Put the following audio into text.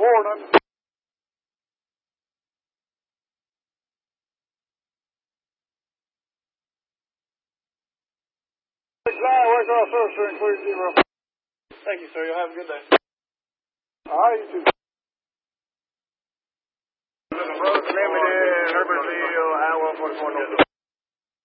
morning. Where's our officer and clear 0. Thank you, sir. You'll have a good day. All right, you too. Limited, Herbertville, Iowa, 44.